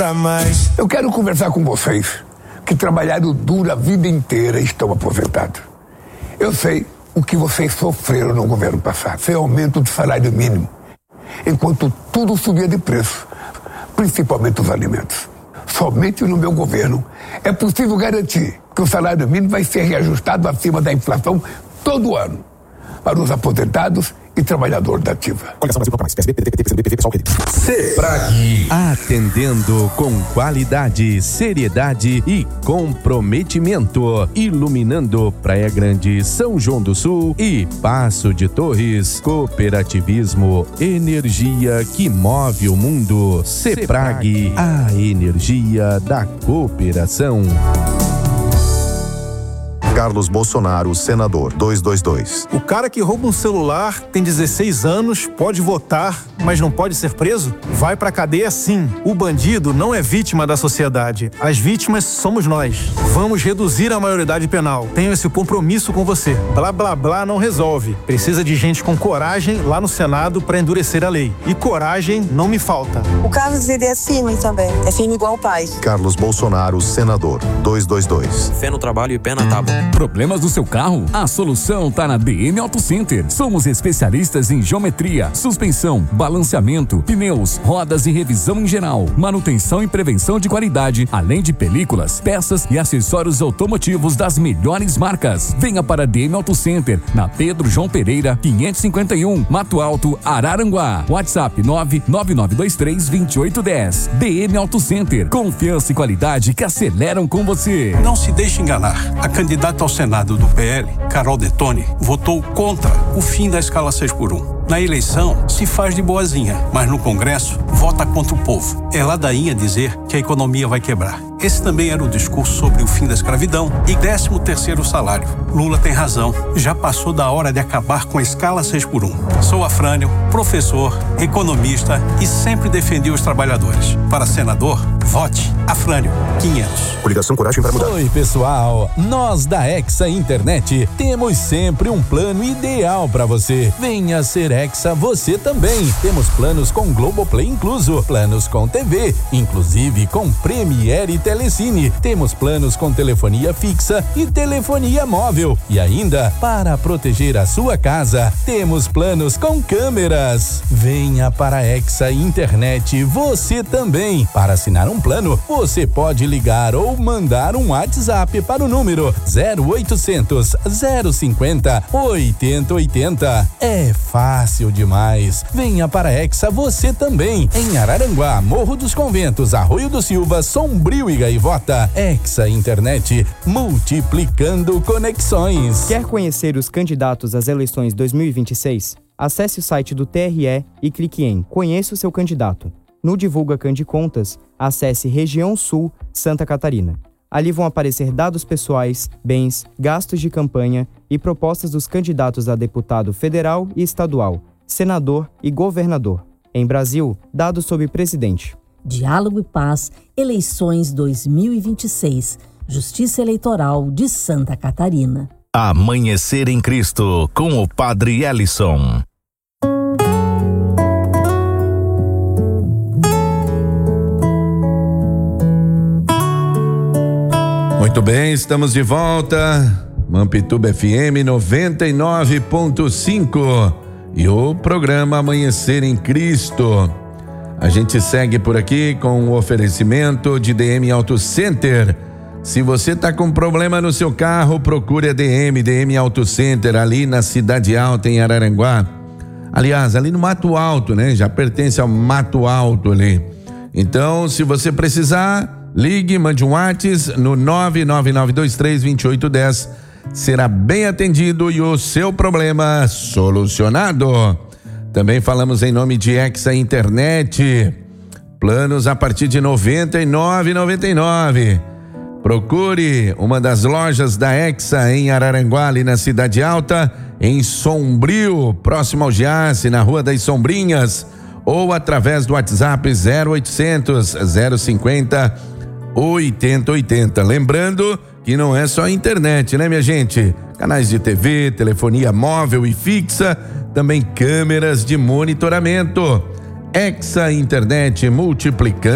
pra mais. Eu quero conversar com vocês que trabalharam duro a vida inteira e estão aposentados. Eu sei o que vocês sofreram no governo passado. Foi aumento do salário mínimo, enquanto tudo subia de preço, principalmente os alimentos. Somente no meu governo é possível garantir que o salário mínimo vai ser reajustado acima da inflação todo ano para os aposentados e trabalhadores da ativa. CEPRAG, atendendo com qualidade, seriedade e comprometimento, iluminando Praia Grande, São João do Sul e Passo de Torres. Cooperativismo, energia que move o mundo. CEPRAG, a energia da cooperação. Carlos Bolsonaro, senador, 222. O cara que rouba um celular, tem 16 anos, pode votar, mas não pode ser preso? Vai pra cadeia sim. O bandido não é vítima da sociedade. As vítimas somos nós. Vamos reduzir a maioridade penal. Tenho esse compromisso com você. Blá, blá, blá não resolve. Precisa de gente com coragem lá no Senado pra endurecer a lei. E coragem não me falta. O Carlos, ele é firme também. É firme igual o pai. Carlos Bolsonaro, senador, 222. Fé no trabalho e pé na tábua. Problemas do seu carro? A solução tá na DM Auto Center. Somos especialistas em geometria, suspensão, balanceamento, pneus, rodas e revisão em geral, manutenção e prevenção de qualidade, além de películas, peças e acessórios automotivos das melhores marcas. Venha para a DM Auto Center, na Pedro João Pereira, 551, Mato Alto, Araranguá. WhatsApp 999232810. DM Auto Center. Confiança e qualidade que aceleram com você. Não se deixe enganar. A candidata ao Senado do PL, Carol Detoni, votou contra o fim da escala 6x1. Na eleição, se faz de boazinha, mas no Congresso, vota contra o povo. É ladainha dizer que a economia vai quebrar. Esse também era o discurso sobre o fim da escravidão e 13º salário. Lula tem razão. Já passou da hora de acabar com a escala 6x1. Sou Afrânio, professor, economista e sempre defendi os trabalhadores. Para senador, vote Afrânio, 500. Coligação Coragem para Mudar. Oi, pessoal. Nós da Hexa Internet temos sempre um plano ideal para você. Venha ser Hexa você também. Temos planos com Globoplay incluso, planos com TV, inclusive com Premiere e Telecine. Temos planos com telefonia fixa e telefonia móvel. E ainda, para proteger a sua casa, temos planos com câmeras. Venha para a Hexa Internet você também. Para assinar um plano, você pode ligar ou mandar um WhatsApp para o número 0800 050 8080. É fácil demais. Venha para a Hexa você também. Em Araranguá, Morro dos Conventos, Arroio do Silva, Sombrio e Gaivota. Hexa Internet, multiplicando conexões. Quer conhecer os candidatos às eleições 2026? Acesse o site do TRE e clique em Conheça o seu candidato. No Divulga Candicontas, acesse Região Sul, Santa Catarina. Ali vão aparecer dados pessoais, bens, gastos de campanha e propostas dos candidatos a deputado federal e estadual, senador e governador. Em Brasil, dados sobre presidente. Diálogo e Paz, eleições 2026, Justiça Eleitoral de Santa Catarina. Amanhecer em Cristo, com o Padre Ellison. Muito bem, estamos de volta. Mampituba FM 99.5 e o programa Amanhecer em Cristo. A gente segue por aqui com o oferecimento de DM Auto Center. Se você tá com problema no seu carro, procure a DM Auto Center ali na Cidade Alta, em Araranguá. Aliás, ali no Mato Alto, né? Já pertence ao Mato Alto ali. Então, se você precisar, ligue, mande um WhatsApp no 999232810. Será bem atendido e o seu problema solucionado. Também falamos em nome de Hexa Internet. Planos a partir de R$ 99,99. Procure uma das lojas da Hexa em Araranguá, ali na Cidade Alta, em Sombrio, próximo ao Giasse, na Rua das Sombrinhas, ou através do WhatsApp 0800 050 8080. Lembrando que não é só internet, né, minha gente? Canais de TV, telefonia móvel e fixa, também câmeras de monitoramento. Hexa Internet, multiplicando